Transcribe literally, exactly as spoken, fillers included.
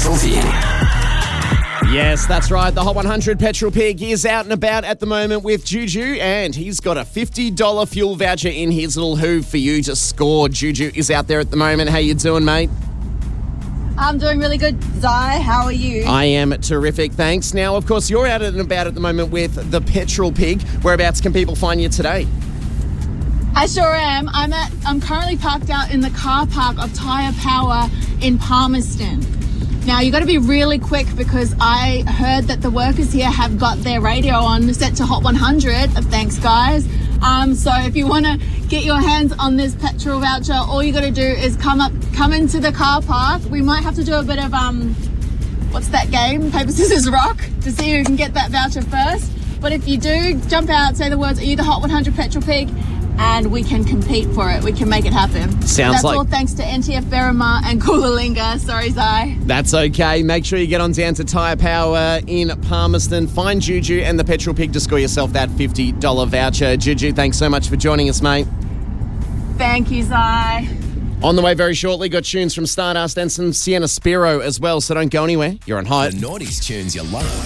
Petrol Pig. Yes, that's right. The Hot one hundred Petrol Pig is out and about at the moment with Juju, and he's got a fifty dollars fuel voucher in his little hoove for you to score. Juju is out there at the moment. How you doing, mate? I'm doing really good, Zai. How are you? I am terrific, thanks. Now, of course, you're out and about at the moment with the Petrol Pig. Whereabouts can people find you today? I sure am. I'm at. I'm currently parked out in the car park of Tyre Power in Palmerston. Now, you got to be really quick because I heard that the workers here have got their radio on set to Hot one hundred. Thanks, guys. Um, so if you want to get your hands on this petrol voucher, all you got to do is come up, come into the car park. We might have to do a bit of, um, what's that game? Paper, scissors, rock to see who can get that voucher first. But if you do, jump out, say the words, are you the Hot one hundred Petrol Pig? And we can compete for it. We can make it happen. Sounds That's like... all thanks to N T F Berrimah and Coolalinga. Sorry, Zai. That's okay. Make sure you get on down to Tyre Power in Palmerston. Find Juju and the Petrol Pig to score yourself that fifty dollars voucher. Juju, thanks so much for joining us, mate. Thank you, Zai. On the way very shortly, got tunes from Stardust and some Sienna Spiro as well, so don't go anywhere. You're on Hot. The Naughties tunes you love.